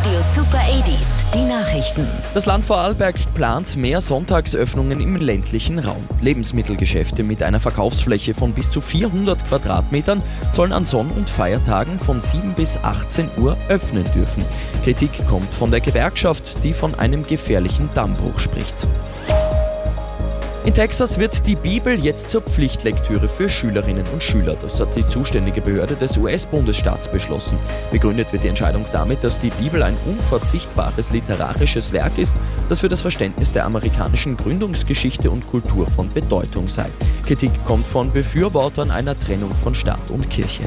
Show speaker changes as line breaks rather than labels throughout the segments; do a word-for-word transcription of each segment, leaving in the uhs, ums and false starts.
Radio Super achtziger, die Nachrichten.
Das Land Vorarlberg plant mehr Sonntagsöffnungen im ländlichen Raum. Lebensmittelgeschäfte mit einer Verkaufsfläche von bis zu vierhundert Quadratmetern sollen an Sonn- und Feiertagen von sieben bis achtzehn Uhr öffnen dürfen. Kritik kommt von der Gewerkschaft, die von einem gefährlichen Dammbruch spricht. In Texas wird die Bibel jetzt zur Pflichtlektüre für Schülerinnen und Schüler. Das hat die zuständige Behörde des U S-Bundesstaats beschlossen. Begründet wird die Entscheidung damit, dass die Bibel ein unverzichtbares literarisches Werk ist, das für das Verständnis der amerikanischen Gründungsgeschichte und Kultur von Bedeutung sei. Kritik kommt von Befürwortern einer Trennung von Staat und Kirche.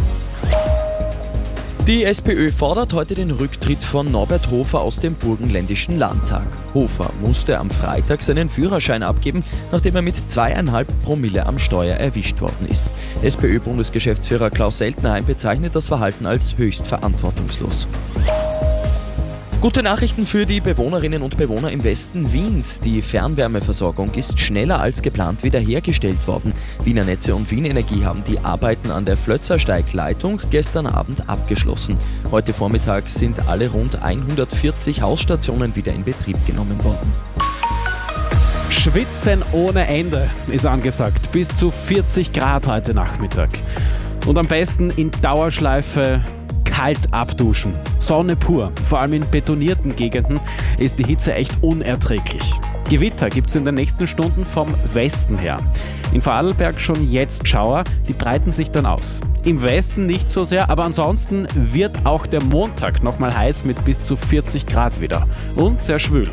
Die SPÖ fordert heute den Rücktritt von Norbert Hofer aus dem Burgenländischen Landtag. Hofer musste am Freitag seinen Führerschein abgeben, nachdem er mit zweieinhalb Promille am Steuer erwischt worden ist. SPÖ-Bundesgeschäftsführer Klaus Seltenheim bezeichnet das Verhalten als höchst verantwortungslos. Gute Nachrichten für die Bewohnerinnen und Bewohner im Westen Wiens. Die Fernwärmeversorgung ist schneller als geplant wiederhergestellt worden. Wiener Netze und Wien Energie haben die Arbeiten an der Flötzersteig-Leitung gestern Abend abgeschlossen. Heute Vormittag sind alle rund hundertvierzig Hausstationen wieder in Betrieb genommen worden.
Schwitzen ohne Ende ist angesagt. Bis zu vierzig Grad heute Nachmittag. Und am besten in Dauerschleife kalt abduschen. Sonne pur. Vor allem in betonierten Gegenden ist die Hitze echt unerträglich. Gewitter gibt es in den nächsten Stunden vom Westen her. In Vorarlberg schon jetzt Schauer, die breiten sich dann aus. Im Westen nicht so sehr, aber ansonsten wird auch der Montag nochmal heiß mit bis zu vierzig Grad wieder. Und sehr schwül.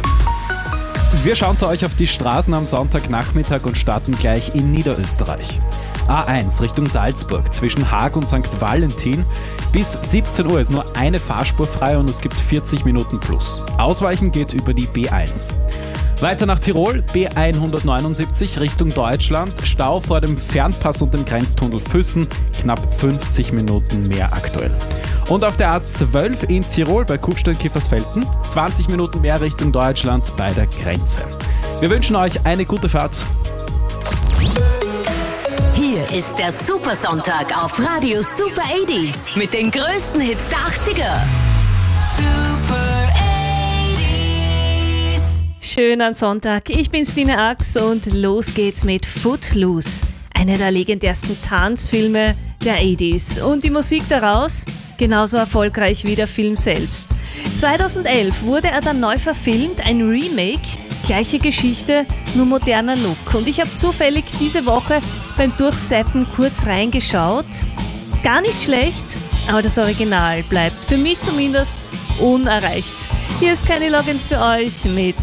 Wir schauen zu euch auf die Straßen am Sonntagnachmittag und starten gleich in Niederösterreich. A eins Richtung Salzburg zwischen Haag und Sankt Valentin. Bis siebzehn Uhr ist nur eine Fahrspur frei und es gibt vierzig Minuten plus. Ausweichen geht über die B eins. Weiter nach Tirol, B hundertneunundsiebzig Richtung Deutschland. Stau vor dem Fernpass und dem Grenztunnel Füssen. Knapp fünfzig Minuten mehr aktuell. Und auf der A zwölf in Tirol bei Kufstein-Kiefersfelden. zwanzig Minuten mehr Richtung Deutschland bei der Grenze. Wir wünschen euch eine gute Fahrt.
Hier ist der Supersonntag auf Radio Super achtziger mit den größten Hits der achtziger. Super achtziger.
Schönen Sonntag, ich bin Stine Ax und los geht's mit Footloose, einer der legendärsten Tanzfilme der achtziger. Und die Musik daraus genauso erfolgreich wie der Film selbst. zweitausendelf wurde er dann neu verfilmt, ein Remake, gleiche Geschichte, nur moderner Look. Und ich habe zufällig diese Woche beim Durchseppen kurz reingeschaut. Gar nicht schlecht, aber das Original bleibt für mich zumindest unerreicht. Hier ist Kenny Loggins für euch mit